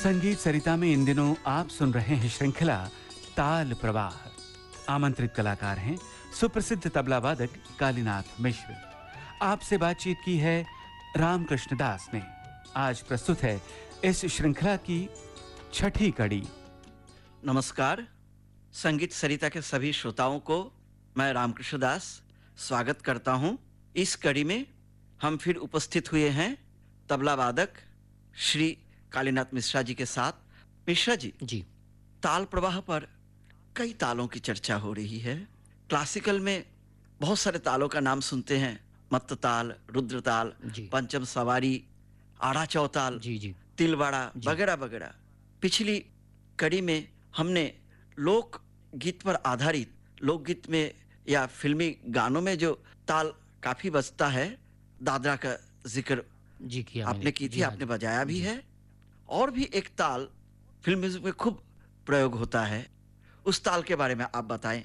संगीत सरिता में इन दिनों आप सुन रहे हैं श्रृंखला ताल प्रवाह। आमंत्रित कलाकार हैं सुप्रसिद्ध तबला वादक कालीनाथ मिश्र। आपसे बातचीत की है रामकृष्ण दास ने। आज प्रस्तुत है इस श्रृंखला की छठी कड़ी। नमस्कार, संगीत सरिता के सभी श्रोताओं को मैं रामकृष्ण दास स्वागत करता हूं। इस कड़ी में हम फिर उपस्थित हुए हैं तबला वादक श्री कालीनाथ मिश्रा जी के साथ। मिश्रा जी, ताल प्रवाह पर कई तालों की चर्चा हो रही है। क्लासिकल में बहुत सारे तालों का नाम सुनते हैं, मत्त ताल, रुद्र ताल, पंचम सवारी, आड़ा चौताल, तिलवाड़ा वगैरह वगैरह। पिछली कड़ी में हमने लोक गीत पर आधारित, लोकगीत में या फिल्मी गानों में जो ताल काफी बजता है, दादरा का जिक्र किया आपने की थी, आपने बजाया भी है। और भी एक ताल फिल्म म्यूजिक में खूब प्रयोग होता है, उस ताल के बारे में आप बताएं।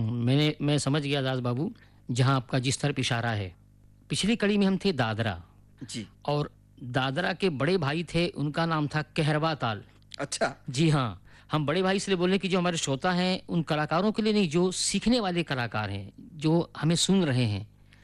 मैं समझ गया दास बाबू, जहां आपका जिस तरफ इशारा है। पिछली कड़ी में हम थे दादरा जी, और दादरा के बड़े भाई थे, उनका नाम था कहरवा ताल। अच्छा जी हाँ, हम बड़े भाई इसलिए बोल रहे हैं कि जो हमारे श्रोता हैं उन कलाकारों के लिए नहीं, जो सीखने वाले कलाकार हैं, जो हमें सुन रहे हैं,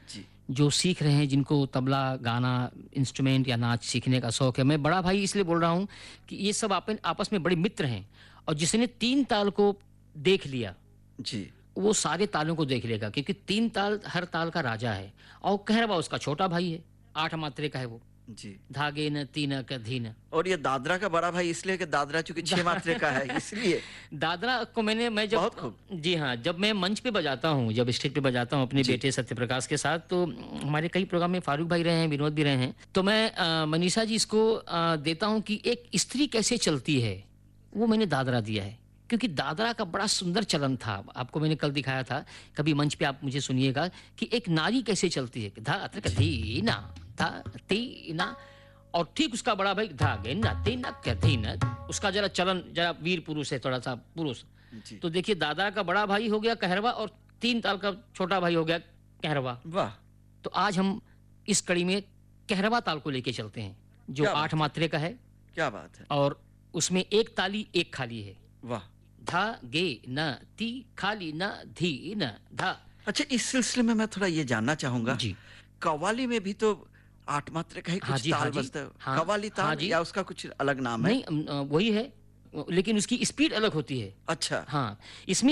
जो सीख रहे हैं, जिनको तबला, गाना, इंस्ट्रूमेंट या नाच सीखने का शौक है। मैं बड़ा भाई इसलिए बोल रहा हूँ कि ये सब आपस में बड़े मित्र हैं, और जिसने 3 ताल को देख लिया जी, वो सारे तालों को देख लेगा, क्योंकि 3 ताल हर ताल का राजा है, और कहरवा उसका छोटा भाई है, 8 मात्रे का है वो जी। धागे न तीन का धीन। और ये दादरा का बड़ा भाई इसलिए कि दादरा चूंकि 6 मात्रे का है, इसलिए दादरा को मैं जब बहुत खूब। जी हाँ, जब मैं मंच पे बजाता हूँ, जब स्टेज पे बजाता हूँ अपने बेटे सत्यप्रकाश के साथ, तो हमारे कई प्रोग्राम में फारूक भाई रहे हैं, विनोद भी रहे हैं, तो मैं मनीषा जी इसको देता हूँ कि एक स्त्री कैसे चलती है, वो मैंने दादरा दिया है। क्योंकि दादरा का बड़ा सुंदर चलन था, आपको मैंने कल दिखाया था, कभी मंच पे आप मुझे सुनिएगा कि एक नारी कैसे चलती है, धा धीना धा तीना, और ठीक उसका बड़ा भाई धागे ना तीना धीना, उसका जरा चलन जरा वीर पुरुष है, थोड़ा सा पुरुष। तो देखिए, दादा का बड़ा भाई हो गया कहरवा, और 3 ताल का छोटा भाई हो गया कहरवा। वाह। तो आज हम इस कड़ी में कहरवा ताल को लेके चलते हैं, जो 8 मात्रे का है। क्या बात है। और उसमें एक ताली एक खाली है। वाह। धा गे न ती खाली न धी न धा। अच्छा, इस सिलसिले में मैं थोड़ा ये जानना चाहूंगा जी, कव्वाली में भी तो 8 मात्रे का ही कुछ ताल बजता है। कव्वाली ताल या उसका कुछ अलग नाम है? नहीं, वही है, लेकिन उसकी स्पीड अलग होती है। अच्छा। हाँ, इसमें